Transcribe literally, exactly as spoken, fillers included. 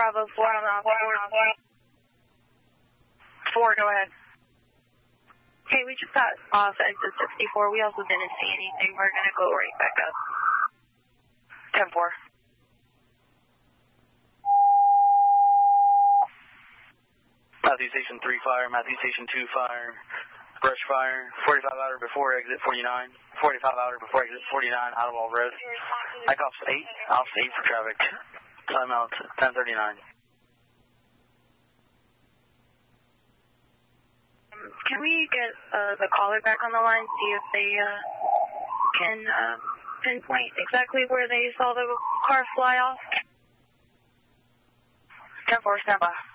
Bravo four, I'm on four. Four, go ahead. Hey, we just got off exit sixty-four. We also didn't see anything. We're going to go right back up. ten four. Matthew Station three fire, Matthew Station two fire, brush fire, forty-five outer before exit forty-nine, forty-five outer before exit forty-nine, out of all road. I cops eight, ops eight for traffic. Timeout ten thirty-nine. Can we get uh, the caller back on the line, see if they uh, can uh, pinpoint exactly where they saw the car fly off? ten four, stand by.